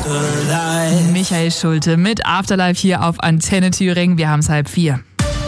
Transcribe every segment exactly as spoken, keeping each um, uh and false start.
Michael Schulte mit Afterlife hier auf Antenne Thüringen. Wir haben es halb vier.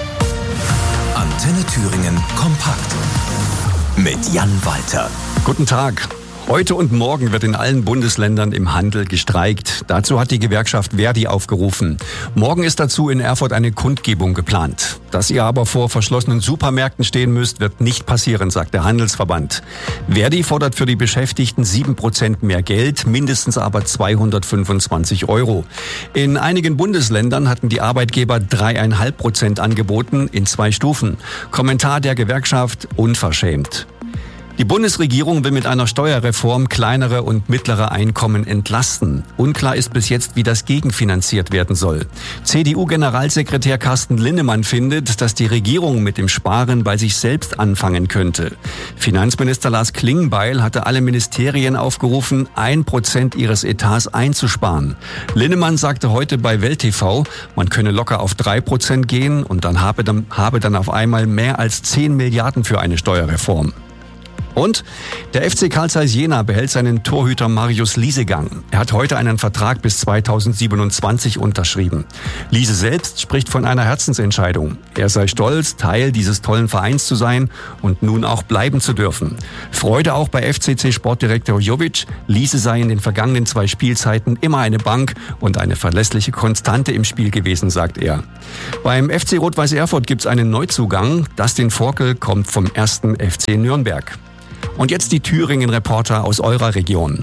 Antenne Thüringen kompakt mit Jan Walter. Guten Tag. Heute und morgen wird in allen Bundesländern im Handel gestreikt. Dazu hat die Gewerkschaft Verdi aufgerufen. Morgen ist dazu in Erfurt eine Kundgebung geplant. Dass ihr aber vor verschlossenen Supermärkten stehen müsst, wird nicht passieren, sagt der Handelsverband. Verdi fordert für die Beschäftigten sieben Prozent mehr Geld, mindestens aber zweihundertfünfundzwanzig Euro. In einigen Bundesländern hatten die Arbeitgeber drei Komma fünf Prozent angeboten in zwei Stufen. Kommentar der Gewerkschaft: unverschämt. Die Bundesregierung will mit einer Steuerreform kleinere und mittlere Einkommen entlasten. Unklar ist bis jetzt, wie das gegenfinanziert werden soll. C D U-Generalsekretär Carsten Linnemann findet, dass die Regierung mit dem Sparen bei sich selbst anfangen könnte. Finanzminister Lars Klingbeil hatte alle Ministerien aufgerufen, ein Prozent ihres Etats einzusparen. Linnemann sagte heute bei Welt T V, man könne locker auf drei Prozent gehen und dann habe dann, habe dann auf einmal mehr als zehn Milliarden für eine Steuerreform. Und der F C Carl Zeiss Jena behält seinen Torhüter Marius Liesegang. Er hat heute einen Vertrag bis zweitausendsiebenundzwanzig unterschrieben. Liese selbst spricht von einer Herzensentscheidung. Er sei stolz, Teil dieses tollen Vereins zu sein und nun auch bleiben zu dürfen. Freude auch bei F C C-Sportdirektor Jovic. Liese sei in den vergangenen zwei Spielzeiten immer eine Bank und eine verlässliche Konstante im Spiel gewesen, sagt er. Beim F C Rot-Weiß Erfurt gibt's einen Neuzugang. Dustin Forkel kommt vom ersten F C Nürnberg. Und jetzt die Thüringen-Reporter aus eurer Region.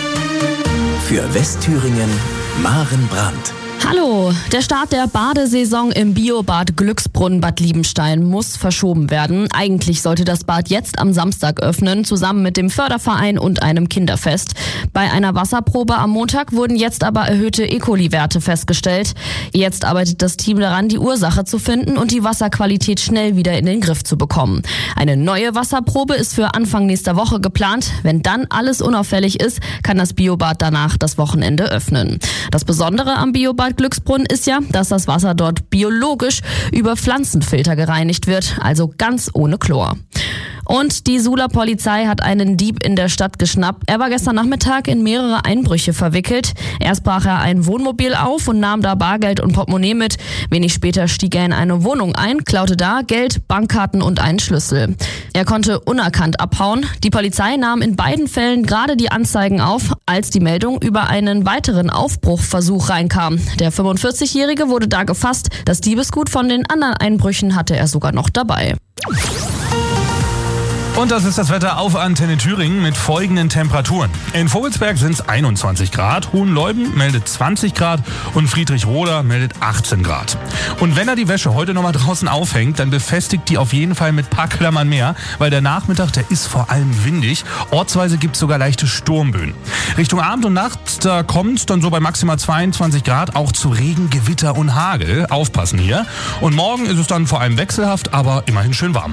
Für Westthüringen Maren Brandt. Hallo, der Start der Badesaison im Biobad Glücksbrunn Bad Liebenstein muss verschoben werden. Eigentlich sollte das Bad jetzt am Samstag öffnen, zusammen mit dem Förderverein und einem Kinderfest. Bei einer Wasserprobe am Montag wurden jetzt aber erhöhte E. coli-Werte festgestellt. Jetzt arbeitet das Team daran, die Ursache zu finden und die Wasserqualität schnell wieder in den Griff zu bekommen. Eine neue Wasserprobe ist für Anfang nächster Woche geplant. Wenn dann alles unauffällig ist, kann das Biobad danach das Wochenende öffnen. Das Besondere am Biobad Glücksbrunn ist ja, dass das Wasser dort biologisch über Pflanzenfilter gereinigt wird, also ganz ohne Chlor. Und die Suhler Polizei hat einen Dieb in der Stadt geschnappt. Er war gestern Nachmittag in mehrere Einbrüche verwickelt. Erst brach er ein Wohnmobil auf und nahm da Bargeld und Portemonnaie mit. Wenig später stieg er in eine Wohnung ein, klaute da Geld, Bankkarten und einen Schlüssel. Er konnte unerkannt abhauen. Die Polizei nahm in beiden Fällen gerade die Anzeigen auf, als die Meldung über einen weiteren Aufbruchversuch reinkam. Der fünfundvierzigjährige wurde da gefasst. Das Diebesgut von den anderen Einbrüchen hatte er sogar noch dabei. Und das ist das Wetter auf Antenne Thüringen mit folgenden Temperaturen. In Vogelsberg sind es einundzwanzig Grad, Hohenleuben meldet zwanzig Grad und Friedrichroda meldet achtzehn Grad. Und wenn er die Wäsche heute nochmal draußen aufhängt, dann befestigt die auf jeden Fall mit ein paar Klammern mehr, weil der Nachmittag, der ist vor allem windig. Ortsweise gibt es sogar leichte Sturmböen. Richtung Abend und Nacht, da kommt es dann so bei maximal zweiundzwanzig Grad auch zu Regen, Gewitter und Hagel. Aufpassen hier. Und morgen ist es dann vor allem wechselhaft, aber immerhin schön warm.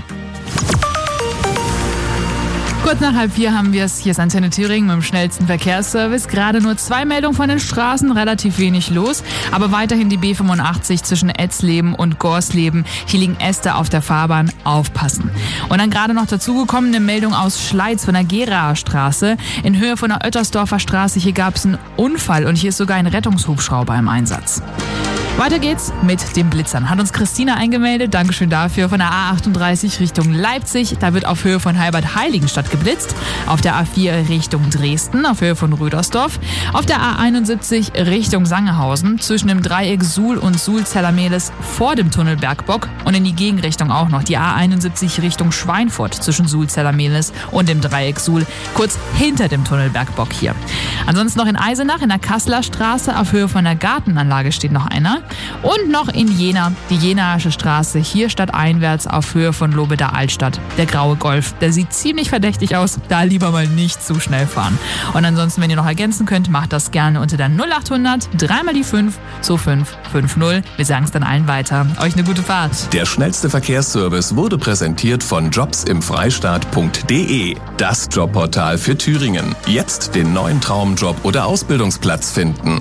Kurz nach halb vier haben wir es. Hier ist Antenne Thüringen mit dem schnellsten Verkehrsservice. Gerade nur zwei Meldungen von den Straßen, relativ wenig los. Aber weiterhin die B fünfundachtzig zwischen Etzleben und Gorsleben. Hier liegen Äste auf der Fahrbahn. Aufpassen. Und dann gerade noch dazugekommen eine Meldung aus Schleiz von der Geraer Straße. In Höhe von der Oettersdorfer Straße. Hier gab es einen Unfall und hier ist sogar ein Rettungshubschrauber im Einsatz. Weiter geht's mit den Blitzern. Hat uns Christina eingemeldet. Dankeschön dafür. Von der A achtunddreißig Richtung Leipzig. Da wird auf Höhe von Halbert-Heiligenstadt geblitzt. Auf der A vier Richtung Dresden. Auf Höhe von Rüdersdorf. Auf der A einundsiebzig Richtung Sangerhausen. Zwischen dem Dreieck Suhl und Suhl-Zellermehlis vor dem Tunnel Bergbock. Und in die Gegenrichtung auch noch. Die A einundsiebzig Richtung Schweinfurt. Zwischen Suhl-Zellermehlis und dem Dreieck Suhl. Kurz hinter dem Tunnel Bergbock hier. Ansonsten noch in Eisenach in der Kasseler Straße. Auf Höhe von der Gartenanlage steht noch einer. Und noch in Jena, die Jenaische Straße, hier stadteinwärts auf Höhe von Lobeda Altstadt. Der graue Golf, der sieht ziemlich verdächtig aus, da lieber mal nicht zu schnell fahren. Und ansonsten, wenn ihr noch ergänzen könnt, macht das gerne unter der null achthundert, dreimal die fünf, so fünf fünf null. Wir sagen es dann allen weiter. Euch eine gute Fahrt. Der schnellste Verkehrsservice wurde präsentiert von jobsimfreistaat punkt de. Das Jobportal für Thüringen. Jetzt den neuen Traumjob oder Ausbildungsplatz finden.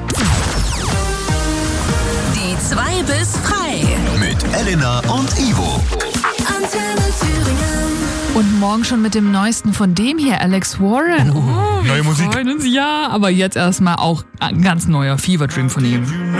Zwei bis frei. Mit Elena und Ivo. Antenne Thüringen. Und morgen schon mit dem Neuesten von dem hier, Alex Warren. Oh, neue Musik. Freuen uns, ja, aber jetzt erstmal auch ein ganz neuer Fever Dream von ihm.